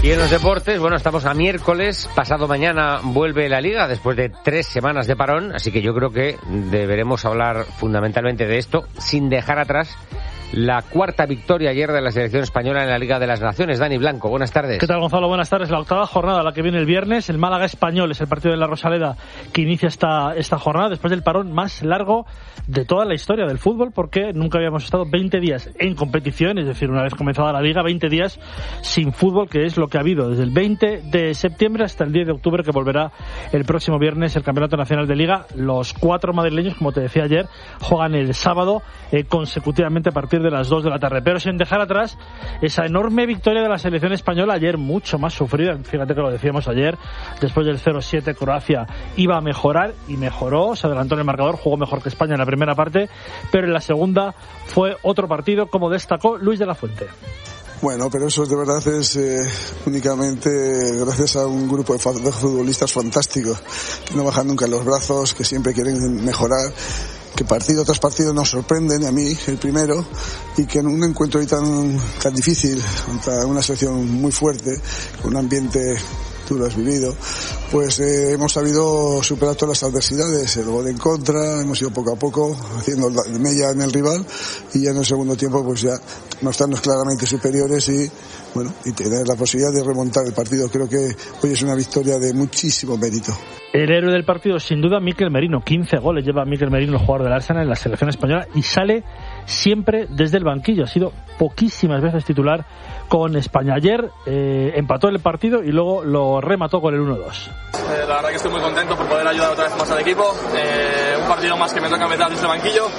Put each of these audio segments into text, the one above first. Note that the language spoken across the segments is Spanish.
Y en los deportes, bueno, estamos a miércoles, pasado mañana vuelve la Liga después de 3 semanas de parón, así que yo creo que deberemos hablar fundamentalmente de esto, sin dejar atrás la 4ª victoria ayer de la selección española en la Liga de las Naciones. Dani Blanco, buenas tardes. ¿Qué tal, Gonzalo? Buenas tardes. La 8ª jornada, la que viene el viernes, el Málaga Español, es el partido de la Rosaleda que inicia esta jornada después del parón más largo de toda la historia del fútbol, porque nunca habíamos estado 20 días en competición, es decir, una vez comenzada la Liga, 20 días sin fútbol, que es lo que ha habido desde el 20 de septiembre hasta el 10 de octubre, que volverá el próximo viernes el Campeonato Nacional de Liga. Los 4 madrileños, como te decía ayer, juegan el sábado consecutivamente a partir de las 2 de la tarde, pero sin dejar atrás esa enorme victoria de la selección española ayer, mucho más sufrida. Fíjate que lo decíamos ayer, después del 0-7 Croacia iba a mejorar y mejoró, se adelantó en el marcador, jugó mejor que España en la primera parte, pero en la segunda fue otro partido, como destacó Luis de la Fuente. Bueno, pero eso de verdad es únicamente gracias a un grupo de futbolistas fantásticos, que no bajan nunca los brazos, que siempre quieren mejorar, que partido tras partido nos sorprenden, y a mí el primero, y que en un encuentro tan difícil, contra una selección muy fuerte, con un ambiente, tú lo has vivido, pues hemos sabido superar todas las adversidades, el gol en contra, hemos ido poco a poco haciendo mella en el rival, y ya en el segundo tiempo pues ya mostrarnos claramente superiores y bueno, y tener la posibilidad de remontar el partido. Creo que hoy es una victoria de muchísimo mérito. El héroe del partido, sin duda, Mikel Merino. 15 goles lleva Mikel Merino, el jugador del Arsenal, en la selección española, y sale siempre desde el banquillo. Ha sido poquísimas veces titular con España. Ayer empató el partido y luego lo remató con el 1-2. La verdad que estoy muy contento por poder ayudar otra vez más al equipo. Un partido más que me toca meter desde el banquillo,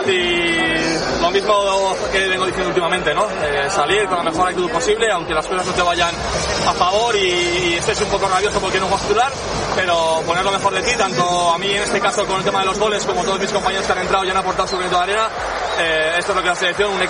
y lo mismo que vengo diciendo últimamente, ¿no? Salir con la mejor actitud posible, aunque las cosas no te vayan a favor y estés un poco rabioso porque no juegas titular, pero poner lo mejor de ti, tanto a mí en este caso con el tema de los goles, como todos mis compañeros que han entrado y han aportado su granito de arena. Esto es lo que la selección, un